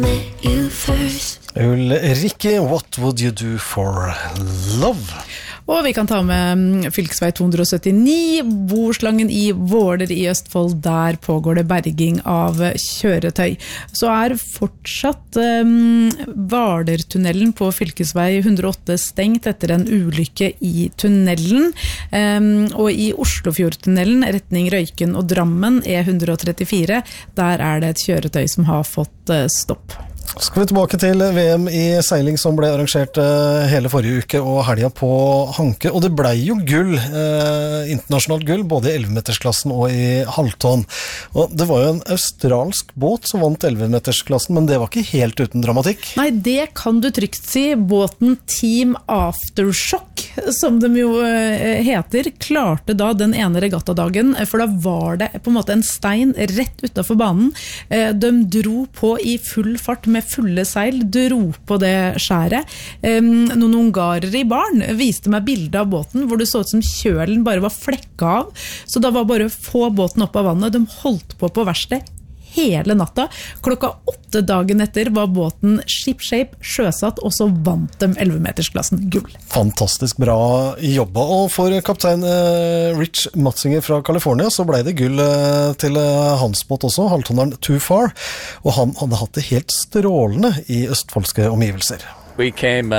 Ulrikke, what would you do for love? Og vi kan ta med fylkesvei 279, Borslangen i Våler i Østfold. Der pågår det berging av kjøretøy. Så fortsatt Hvalertunnelen på fylkesvei 108 stengt etter en ulykke i tunnelen. Og i Oslofjordtunnelen, retning Røyken og Drammen, E134, der det et kjøretøy som har fått stopp. Skal vi tilbake til VM i seiling som ble arrangert hele forrige uke og helgen på Hanke, og det ble jo gull, internasjonalt gull, både i 11-metersklassen og i halvtonn. Og det var jo en australsk båt som vant 11-metersklassen, men det var ikke helt uten dramatikk. Nei, det kan du trygt si. Båten Team Aftershock, som de jo heter, klarte da den ene regattadagen, for da var det på en måte en stein rett utenfor banen. De dro på i full fart med fulle seil, dro på det skjæret. Noen ungarere i baren viste meg bilder av båten hvor det så ut som kjølen bare var flekket av, så da var bare å få båten opp av vannet. De holdt på verksted hele natta. 8 dagen etter var båten shipshape sjøsatt, og så vant de 11-metersklassen gull. Fantastisk bra jobba, og for kaptein Rich Matzinger fra California så ble det gull til hans båt også, halvtonneren Too Far, og han hadde hatt det helt strålende i østfoldske omgivelser. We came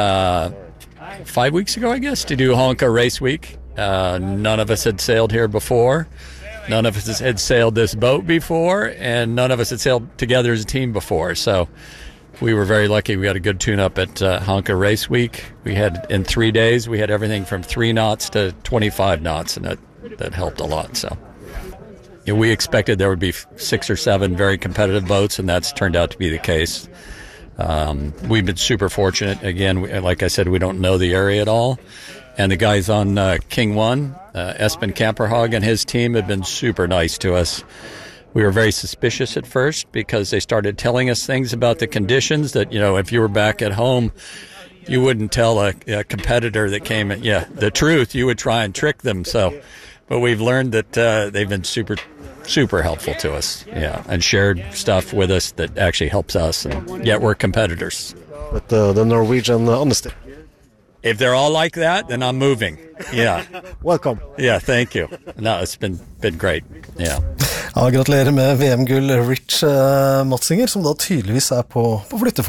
5 weeks ago, I guess, to do Honka Race Week. None of us had sailed here before. None of us had sailed this boat before, and none of us had sailed together as a team before. So we were very lucky. We had a good tune-up at Honka Race Week. We had, in 3 days, we had everything from 3 knots to 25 knots, and that helped a lot. So we expected there would be 6 or 7 very competitive boats, and that's turned out to be the case. We've been super fortunate. Again, like I said, we don't know the area at all. And the guys on King One, Espen Kamperhag and his team have been super nice to us. We were very suspicious at first because they started telling us things about the conditions that, if you were back at home, you wouldn't tell a competitor that came in, the truth, you would try and trick them. But we've learned that they've been super helpful to us, and shared stuff with us that actually helps us, and yet we're competitors. But the Norwegian honesty. If they're all like that, then I'm moving. Yeah. Welcome. Yeah, thank you. No, it's been great. Yeah. Ja, gratulerer med VM-gull Rich Matzinger, som da tydeligvis på flyttefot.